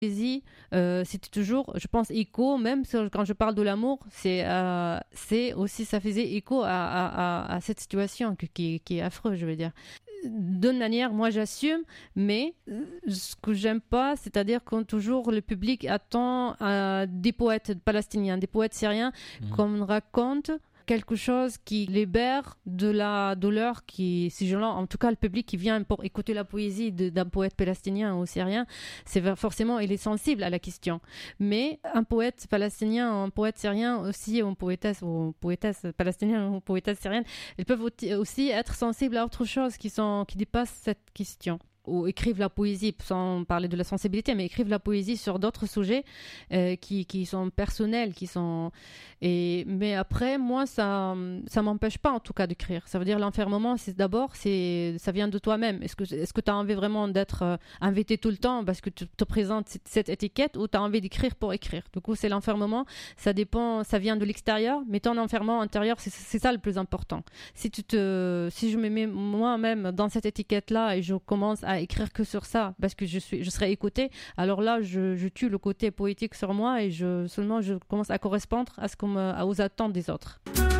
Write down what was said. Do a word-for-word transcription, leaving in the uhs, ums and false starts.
poésie, euh, c'était toujours, je pense, écho, même quand je parle de l'amour, c'est, euh, c'est aussi, ça faisait écho à, à, à, à cette situation qui, qui, qui est affreuse, je veux dire. D'une manière, moi j'assume, mais ce que j'aime pas, c'est-à-dire quand toujours le public attend euh, des poètes palestiniens, des poètes syriens, mmh. qu'on raconte quelque chose qui libère de la douleur qui, ces gens-là, en tout cas le public qui vient pour écouter la poésie de, d'un poète palestinien ou syrien, c'est forcément, il est sensible à la question. Mais un poète palestinien, un poète syrien aussi, ou une poétesse, ou une poétesse palestinienne ou une poétesse syrienne, ils peuvent aussi être sensibles à autre chose qui, sont, qui dépasse cette question. Ou écrivent la poésie, sans parler de la sensibilité, mais écrivent la poésie sur d'autres sujets euh, qui, qui sont personnels, qui sont... Et... Mais après, moi, ça ça m'empêche pas, en tout cas, d'écrire. Ça veut dire l'enfermement, c'est d'abord, c'est, ça vient de toi-même. Est-ce que, est-ce que tu as envie vraiment d'être euh, invité tout le temps parce que tu te présentes cette, cette étiquette, ou tu as envie d'écrire pour écrire? Du coup, c'est l'enfermement, ça dépend, ça vient de l'extérieur, mais ton enfermement intérieur, c'est, c'est ça le plus important. Si, tu te, si je me mets moi-même dans cette étiquette-là et je commence à à écrire que sur ça parce que je suis je serai écoutée, alors là je, je tue le côté poétique sur moi et je seulement je commence à correspondre à ce qu'on me, aux attentes des autres.